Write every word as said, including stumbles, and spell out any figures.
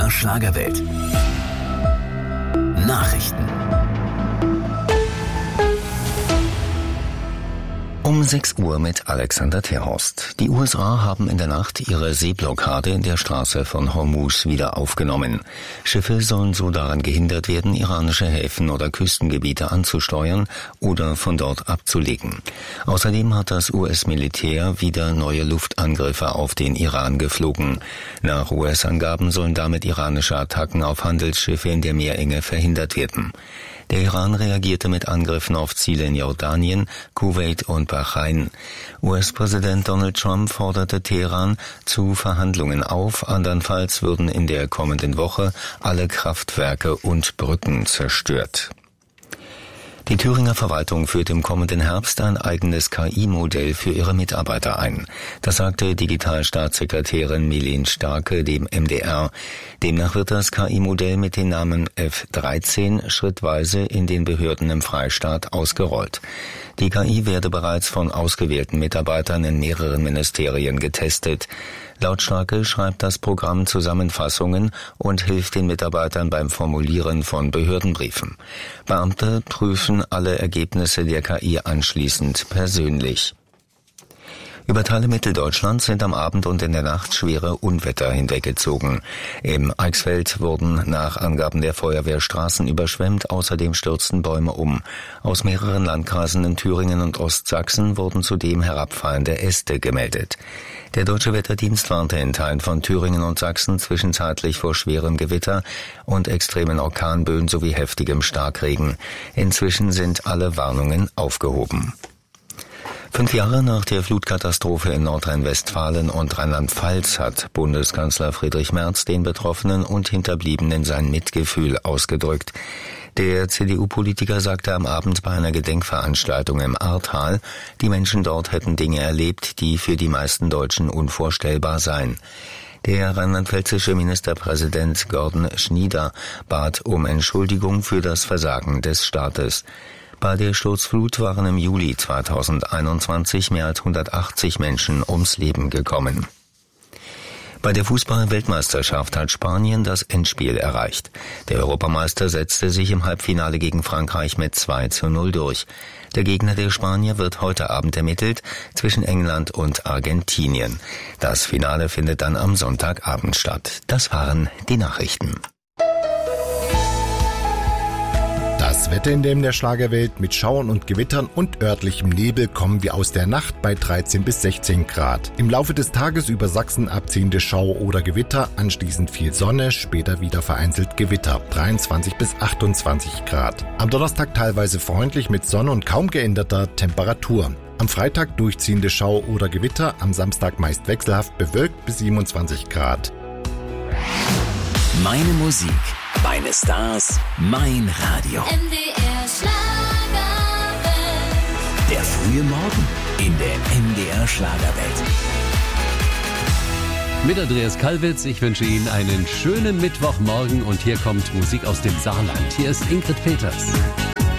der Schlagerwelt. Nachrichten. Um sechs Uhr mit Alexander Terhorst. Die U S A haben in der Nacht ihre Seeblockade in der Straße von Hormuz wieder aufgenommen. Schiffe sollen so daran gehindert werden, iranische Häfen oder Küstengebiete anzusteuern oder von dort abzulegen. Außerdem hat das U S-Militär wieder neue Luftangriffe auf den Iran geflogen. Nach U S-Angaben sollen damit iranische Attacken auf Handelsschiffe in der Meerenge verhindert werden. Der Iran reagierte mit Angriffen auf Ziele in Jordanien, Kuwait und Bahrain. U S-Präsident Donald Trump forderte Teheran zu Verhandlungen auf, andernfalls würden in der kommenden Woche alle Kraftwerke und Brücken zerstört. Die Thüringer Verwaltung führt im kommenden Herbst ein eigenes K I-Modell für ihre Mitarbeiter ein. Das sagte Digitalstaatssekretärin Milene Starke dem M D R. Demnach wird das K I-Modell mit den Namen F dreizehn schrittweise in den Behörden im Freistaat ausgerollt. Die K I werde bereits von ausgewählten Mitarbeitern in mehreren Ministerien getestet. Laut Starke schreibt das Programm Zusammenfassungen und hilft den Mitarbeitern beim Formulieren von Behördenbriefen. Beamte prüfen alle Ergebnisse der K I anschließend persönlich. Über Teile Mitteldeutschlands sind am Abend und in der Nacht schwere Unwetter hinweggezogen. Im Eichsfeld wurden nach Angaben der Feuerwehr Straßen überschwemmt, außerdem stürzten Bäume um. Aus mehreren Landkreisen in Thüringen und Ostsachsen wurden zudem herabfallende Äste gemeldet. Der Deutsche Wetterdienst warnte in Teilen von Thüringen und Sachsen zwischenzeitlich vor schwerem Gewitter und extremen Orkanböen sowie heftigem Starkregen. Inzwischen sind alle Warnungen aufgehoben. Fünf Jahre nach der Flutkatastrophe in Nordrhein-Westfalen und Rheinland-Pfalz hat Bundeskanzler Friedrich Merz den Betroffenen und Hinterbliebenen sein Mitgefühl ausgedrückt. Der C D U-Politiker sagte am Abend bei einer Gedenkveranstaltung im Ahrtal, die Menschen dort hätten Dinge erlebt, die für die meisten Deutschen unvorstellbar seien. Der rheinland-pfälzische Ministerpräsident Gordon Schnieder bat um Entschuldigung für das Versagen des Staates. Bei der Sturzflut waren im Juli zweitausendeinundzwanzig mehr als hundertachtzig Menschen ums Leben gekommen. Bei der Fußball-Weltmeisterschaft hat Spanien das Endspiel erreicht. Der Europameister setzte sich im Halbfinale gegen Frankreich mit zwei zu null durch. Der Gegner der Spanier wird heute Abend ermittelt zwischen England und Argentinien. Das Finale findet dann am Sonntagabend statt. Das waren die Nachrichten. Das Wetter in dem der Schlagerwelt mit Schauern und Gewittern und örtlichem Nebel kommen wir aus der Nacht bei dreizehn bis sechzehn Grad. Im Laufe des Tages über Sachsen abziehende Schauer oder Gewitter, anschließend viel Sonne, später wieder vereinzelt Gewitter, dreiundzwanzig bis achtundzwanzig Grad. Am Donnerstag teilweise freundlich mit Sonne und kaum geänderter Temperatur. Am Freitag durchziehende Schauer oder Gewitter, am Samstag meist wechselhaft bewölkt bis siebenundzwanzig Grad. Meine Musik, meine Stars, mein Radio. M D R Schlagerwelt. Der frühe Morgen in der M D R Schlagerwelt. Mit Andreas Kalwitz, ich wünsche Ihnen einen schönen Mittwochmorgen und hier kommt Musik aus dem Saarland. Hier ist Ingrid Peters.